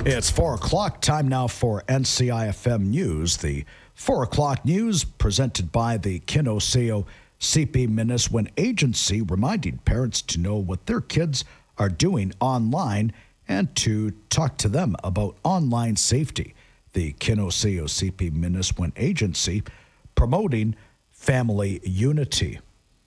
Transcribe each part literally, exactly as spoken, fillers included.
It's four o'clock. Time now for N C I F M News. The four o'clock news presented by the Kinoseo C P Minneswin Agency, reminding parents to know what their kids are doing online and to talk to them about online safety. The Kinoseo C P Minneswin Agency promoting family unity.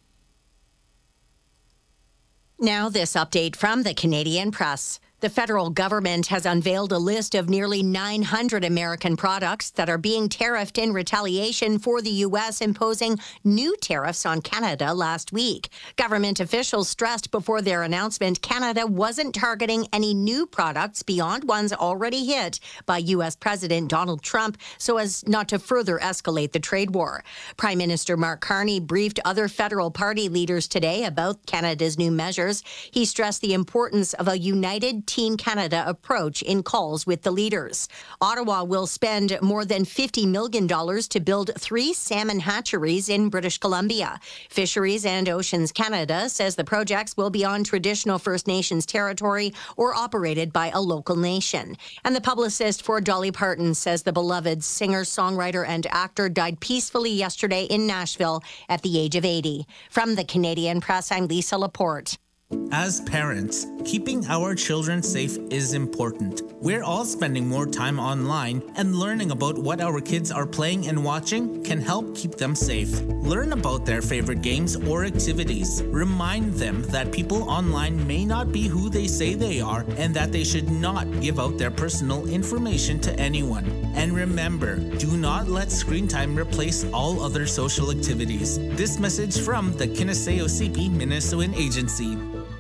Now this update from the Canadian Press. The federal government has unveiled a list of nearly nine hundred American products that are being tariffed in retaliation for the U S imposing new tariffs on Canada last week. Government officials stressed before their announcement Canada wasn't targeting any new products beyond ones already hit by U S President Donald Trump so as not to further escalate the trade war. Prime Minister Mark Carney briefed other federal party leaders today about Canada's new measures. He stressed the importance of a united Team Canada approach in calls with the leaders. Ottawa will spend more than fifty million dollars to build three salmon hatcheries in British Columbia. Fisheries and Oceans Canada says the projects will be on traditional First Nations territory or operated by a local nation. And the publicist for Dolly Parton says the beloved singer, songwriter, and actor died peacefully yesterday in Nashville at the age of eighty. From the Canadian Press, I'm Lisa Laporte. As parents, keeping our children safe is important. We're all spending more time online, and learning about what our kids are playing and watching can help keep them safe. Learn about their favorite games or activities. Remind them that people online may not be who they say they are, and that they should not give out their personal information to anyone. And remember, do not let screen time replace all other social activities. This message from the Kinoseo C P Minnesota Agency.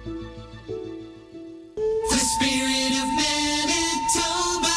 The spirit of Manitoba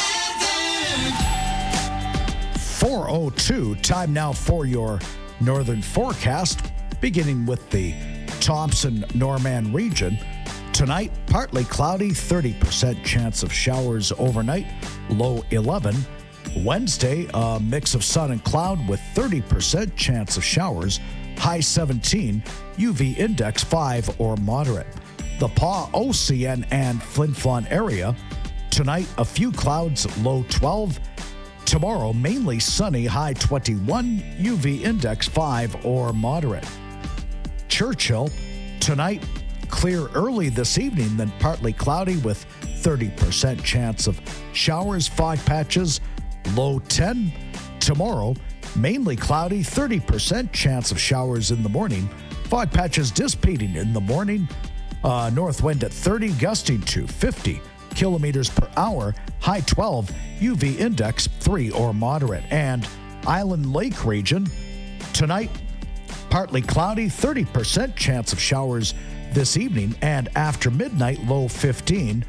weather. four oh two, time now for your northern forecast, beginning with the Thompson-Norman region. Tonight, partly cloudy, thirty percent chance of showers overnight, low eleven. Wednesday, a mix of sun and cloud with thirty percent chance of showers, high seventeen, U V index five or moderate. The Pas O C N and Flin Flon area. Tonight, a few clouds, low twelve. Tomorrow, mainly sunny, high twenty-one, U V index five or moderate. Churchill, tonight, clear early this evening, then partly cloudy with thirty percent chance of showers, fog patches, low ten. Tomorrow, mainly cloudy, thirty percent chance of showers in the morning, fog patches dissipating in the morning. Uh, north wind at thirty, gusting to fifty kilometers per hour, high twelve, U V index three or moderate. And Island Lake region, tonight, partly cloudy, thirty percent chance of showers this evening, and after midnight, low fifteen.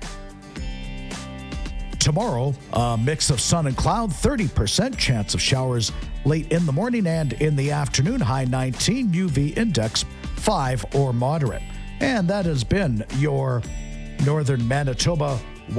Tomorrow, a mix of sun and cloud, thirty percent chance of showers late in the morning and in the afternoon, high nineteen, U V index five or moderate. And that has been your Northern Manitoba